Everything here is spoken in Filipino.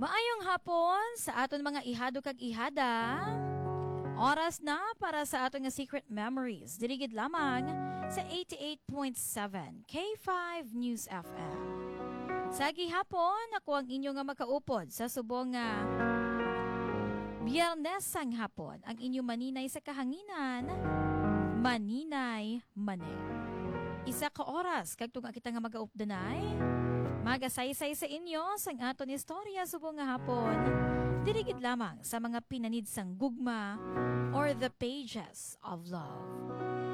Maayong hapon sa aton mga ihado kag ihada. Oras na para sa aton nga Secret Memories. Dirigid lamang sa 88.7 K5 News FM. Sa gihapon, ako ang inyo nga makaupod sa subong nga Biyernes sang hapon. Ang inyo maninay sa kahanginan, maninay mane. Isa ka oras kag tunga kita nga magaupdanay. Magasaysay sa inyo sang aton istorya subong nga hapon. Dirigid lamang sa mga pinanid sang gugma or the pages of love.